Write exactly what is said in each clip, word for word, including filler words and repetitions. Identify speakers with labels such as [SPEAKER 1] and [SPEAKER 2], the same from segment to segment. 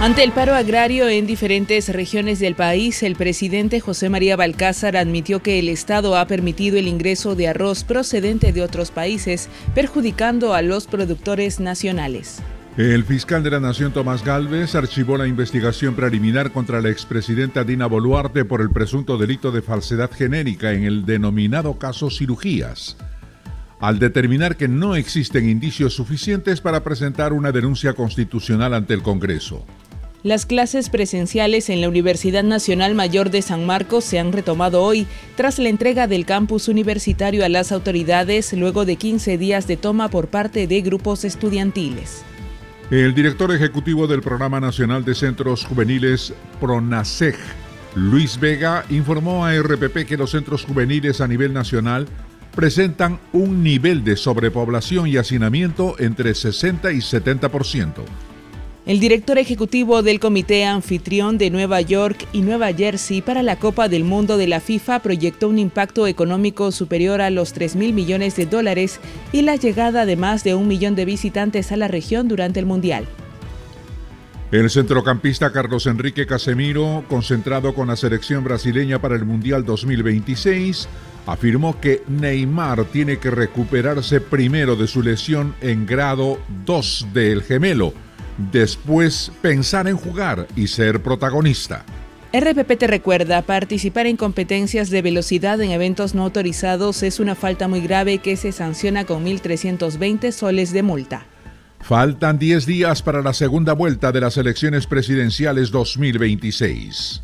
[SPEAKER 1] Ante el paro agrario en diferentes regiones del país, el presidente José María Balcázar admitió que el Estado ha permitido el ingreso de arroz procedente de otros países, perjudicando a los productores nacionales.
[SPEAKER 2] El fiscal de la Nación, Tomás Gálvez, archivó la investigación preliminar contra la expresidenta Dina Boluarte por el presunto delito de falsedad genérica en el denominado caso Cirugías, al determinar que no existen indicios suficientes para presentar una denuncia constitucional ante el Congreso.
[SPEAKER 1] Las clases presenciales en la Universidad Nacional Mayor de San Marcos se han retomado hoy, tras la entrega del campus universitario a las autoridades luego de quince días de toma por parte de grupos estudiantiles.
[SPEAKER 2] El director ejecutivo del Programa Nacional de Centros Juveniles, PRONACEJ, Luis Vega, informó a R P P que los centros juveniles a nivel nacional presentan un nivel de sobrepoblación y hacinamiento entre sesenta y setenta por ciento.
[SPEAKER 1] El director ejecutivo del Comité Anfitrión de Nueva York y Nueva Jersey para la Copa del Mundo de la FIFA proyectó un impacto económico superior a los tres mil millones de dólares y la llegada de más de un millón de visitantes a la región durante el Mundial.
[SPEAKER 2] El centrocampista Carlos Enrique Casemiro, concentrado con la selección brasileña para el Mundial dos mil veintiséis, afirmó que Neymar tiene que recuperarse primero de su lesión en grado dos del gemelo, después pensar en jugar y ser protagonista.
[SPEAKER 1] R P P te recuerda, participar en competencias de velocidad en eventos no autorizados es una falta muy grave que se sanciona con mil trescientos veinte soles de multa.
[SPEAKER 2] Faltan diez días para la segunda vuelta de las elecciones presidenciales dos mil veintiséis.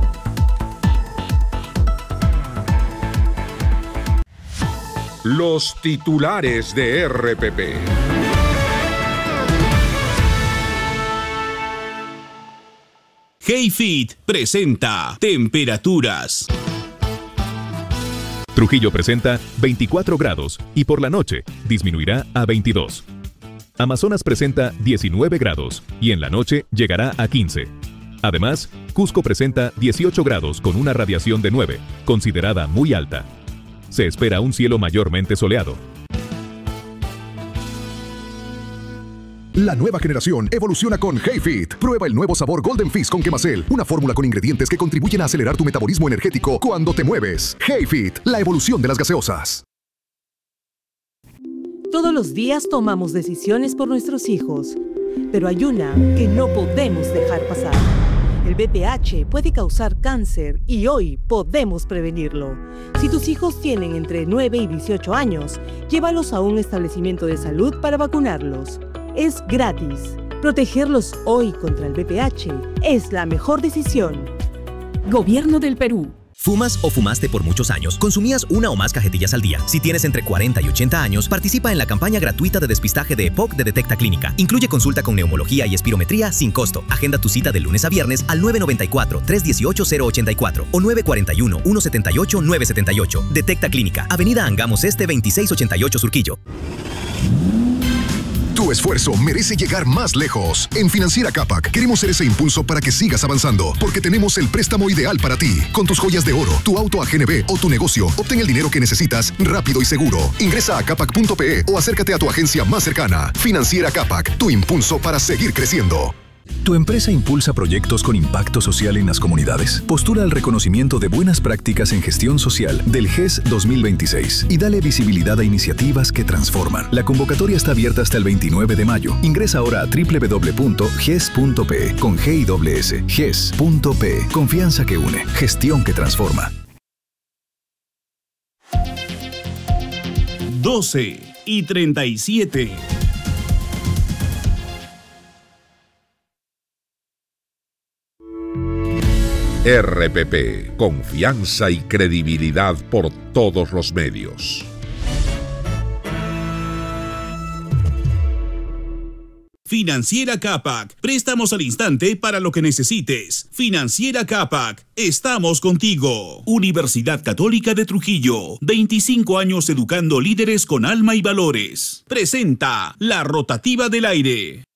[SPEAKER 2] Los titulares de R P P.
[SPEAKER 3] Hayfit presenta temperaturas.
[SPEAKER 4] Trujillo presenta veinticuatro grados y por la noche disminuirá a veintidós. Amazonas presenta diecinueve grados y en la noche llegará a quince. Además, Cusco presenta dieciocho grados con una radiación de nueve, considerada muy alta. Se espera un cielo mayormente soleado.
[SPEAKER 5] La nueva generación evoluciona con Hayfit. Prueba el nuevo sabor Golden Fizz con Quemacel, una fórmula con ingredientes que contribuyen a acelerar tu metabolismo energético cuando te mueves. Hayfit, la evolución de las gaseosas.
[SPEAKER 6] Todos los días tomamos decisiones por nuestros hijos, pero hay una que no podemos dejar pasar. El B P H puede causar cáncer y hoy podemos prevenirlo. Si tus hijos tienen entre nueve y dieciocho años, llévalos a un establecimiento de salud para vacunarlos. Es gratis. Protegerlos hoy contra el B P H es la mejor decisión.
[SPEAKER 7] Gobierno del Perú.
[SPEAKER 8] ¿Fumas o fumaste por muchos años? ¿Consumías una o más cajetillas al día? Si tienes entre cuarenta y ochenta años, participa en la campaña gratuita de despistaje de EPOC de Detecta Clínica. Incluye consulta con neumología y espirometría sin costo. Agenda tu cita de lunes a viernes al nueve nueve cuatro, tres uno ocho, cero ocho cuatro o nueve cuatro uno, uno siete ocho, nueve siete ocho. Detecta Clínica, Avenida Angamos Este veintiséis ochenta y ocho Surquillo.
[SPEAKER 5] Tu esfuerzo merece llegar más lejos. En Financiera Capac queremos ser ese impulso para que sigas avanzando, porque tenemos el préstamo ideal para ti. Con tus joyas de oro, tu auto a G N B o tu negocio, obtén el dinero que necesitas rápido y seguro. Ingresa a capac punto pe o acércate a tu agencia más cercana. Financiera Capac, tu impulso para seguir creciendo.
[SPEAKER 9] ¿Tu empresa impulsa proyectos con impacto social en las comunidades? Postula al reconocimiento de buenas prácticas en gestión social del G E S dos mil veintiséis y dale visibilidad a iniciativas que transforman. La convocatoria está abierta hasta el veintinueve de mayo. Ingresa ahora a doble u doble u doble u punto g e s punto pe con G y doble S. G E S punto pe. Confianza que une. Gestión que transforma.
[SPEAKER 3] doce y treinta y siete.
[SPEAKER 2] R P P, confianza y credibilidad por todos los medios.
[SPEAKER 3] Financiera Capac, préstamos al instante para lo que necesites. Financiera Capac, estamos contigo. Universidad Católica de Trujillo, veinticinco años educando líderes con alma y valores. Presenta La Rotativa del Aire.